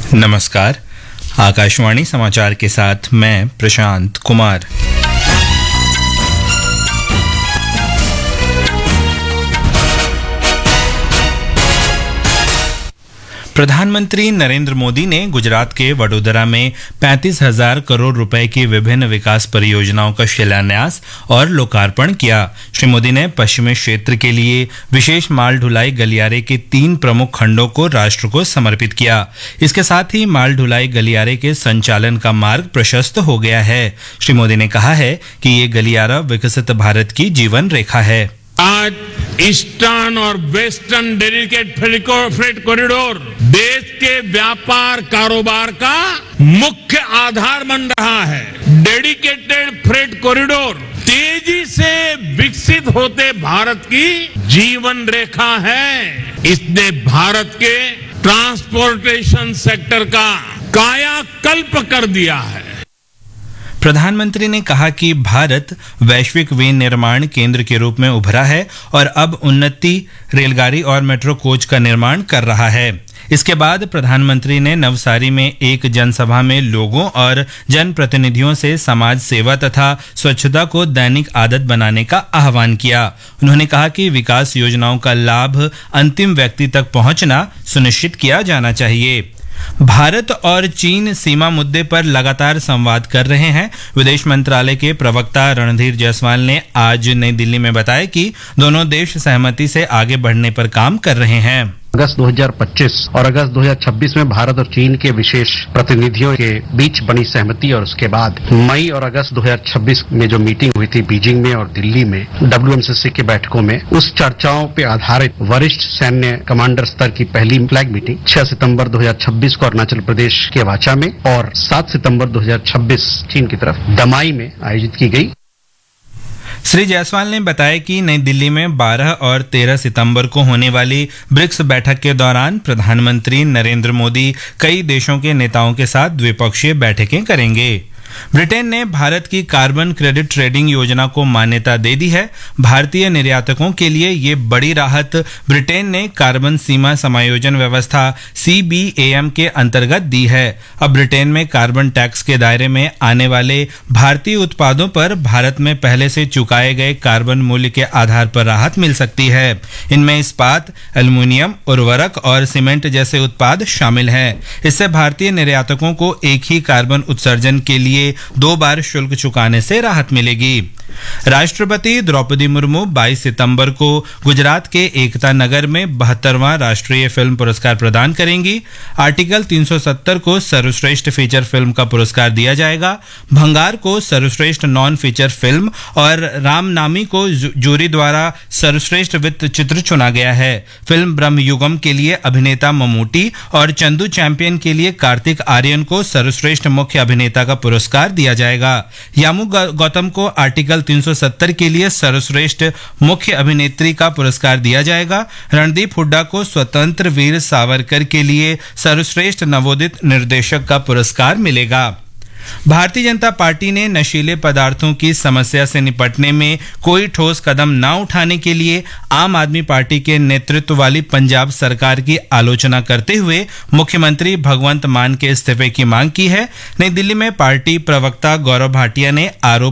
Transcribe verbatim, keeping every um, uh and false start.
नमस्कार, आकाशवाणी समाचार के साथ मैं प्रशांत कुमार। प्रधानमंत्री नरेंद्र मोदी ने गुजरात के वडोदरा में पैंतीस हजार करोड़ रुपए की विभिन्न विकास परियोजनाओं का शिलान्यास और लोकार्पण किया। श्री मोदी ने पश्चिमी क्षेत्र के लिए विशेष माल ढुलाई गलियारे के तीन प्रमुख खंडों को राष्ट्र को समर्पित किया। इसके साथ ही माल ढुलाई गलियारे के संचालन का मार्ग प्रशस्त हो गया है। श्री मोदी ने कहा है कि ये गलियारा विकसित भारत की जीवन रेखा है। आज ईस्टर्न और वेस्टर्न डेडिकेटेड फ्रेट कॉरिडोर देश के व्यापार कारोबार का मुख्य आधार बन रहा है। डेडिकेटेड फ्रेट कॉरिडोर तेजी से विकसित होते भारत की जीवन रेखा है। इसने भारत के ट्रांसपोर्टेशन सेक्टर का कायाकल्प कर दिया है। प्रधानमंत्री ने कहा कि भारत वैश्विक विनिर्माण केंद्र के रूप में उभरा है और अब उन्नति रेलगाड़ी और मेट्रो कोच का निर्माण कर रहा है। इसके बाद प्रधानमंत्री ने नवसारी में एक जनसभा में लोगों और जनप्रतिनिधियों से समाज सेवा तथा स्वच्छता को दैनिक आदत बनाने का आह्वान किया। उन्होंने कहा कि विकास योजनाओं का लाभ अंतिम व्यक्ति तक पहुंचना सुनिश्चित किया जाना चाहिए। भारत और चीन सीमा मुद्दे पर लगातार संवाद कर रहे हैं। विदेश मंत्रालय के प्रवक्ता रणधीर जायसवाल ने आज नई दिल्ली में बताया कि दोनों देश सहमति से आगे बढ़ने पर काम कर रहे हैं। अगस्त दो हज़ार पच्चीस और अगस्त दो हज़ार छब्बीस में भारत और चीन के विशेष प्रतिनिधियों के बीच बनी सहमति और उसके बाद मई और अगस्त दो हज़ार छब्बीस में जो मीटिंग हुई थी बीजिंग में और दिल्ली में डब्ल्यू एम सी सी की बैठकों में, उस चर्चाओं पे आधारित वरिष्ठ सैन्य कमांडर स्तर की पहली फ्लैग मीटिंग छह सितंबर दो हज़ार छब्बीस को अरुणाचल प्रदेश के वाचा में और सात सितंबर दो हज़ार छब्बीस चीन की तरफ दमाई में आयोजित की गई। श्री जायसवाल ने बताया कि नई दिल्ली में बारह और तेरह सितंबर को होने वाली ब्रिक्स बैठक के दौरान प्रधानमंत्री नरेंद्र मोदी कई देशों के नेताओं के साथ द्विपक्षीय बैठकें करेंगे। ब्रिटेन ने भारत की कार्बन क्रेडिट ट्रेडिंग योजना को मान्यता दे दी है। भारतीय निर्यातकों के लिए ये बड़ी राहत ब्रिटेन ने कार्बन सीमा समायोजन व्यवस्था सी बी ए एम के अंतर्गत दी है। अब ब्रिटेन में कार्बन टैक्स के दायरे में आने वाले भारतीय उत्पादों पर भारत में पहले से चुकाए गए कार्बन मूल्य के आधार पर राहत मिल सकती है। इनमें इस्पात, एल्युमिनियम, उर्वरक और सीमेंट जैसे उत्पाद शामिल हैं। इससे भारतीय निर्यातकों को एक ही कार्बन उत्सर्जन के लिए दो बार शुल्क चुकाने से राहत मिलेगी। राष्ट्रपति द्रौपदी मुर्मू बाईस सितंबर को गुजरात के एकता नगर में बहत्तरवां राष्ट्रीय फिल्म पुरस्कार प्रदान करेंगी। आर्टिकल तीन सौ सत्तर को सर्वश्रेष्ठ फीचर फिल्म का पुरस्कार दिया जाएगा। भंगार को सर्वश्रेष्ठ नॉन फीचर फिल्म और रामनामी को जूरी द्वारा सर्वश्रेष्ठ वृत्त चित्र चुना गया है। फिल्म ब्रह्मयुगम के लिए अभिनेता ममूटी और चंदू चैंपियन के लिए कार्तिक आर्यन को सर्वश्रेष्ठ मुख्य अभिनेता का पुरस्कार दिया जाएगा। यामू गौतम को आर्टिकल तीन सौ सत्तर के लिए सर्वश्रेष्ठ मुख्य अभिनेत्री का पुरस्कार दिया जाएगा। रणदीप हुड्डा को स्वतंत्र वीर सावरकर के लिए सर्वश्रेष्ठ नवोदित निर्देशक का पुरस्कार मिलेगा। भारतीय जनता पार्टी ने नशीले पदार्थों की समस्या से निपटने में कोई ठोस कदम न उठाने के लिए आम आदमी पार्टी के नेतृत्व वाली पंजाब सरकार की आलोचना करते हुए मुख्यमंत्री भगवंत मान के इस्तीफे की मांग की है। नई दिल्ली में पार्टी प्रवक्ता गौरव भाटिया ने आरोप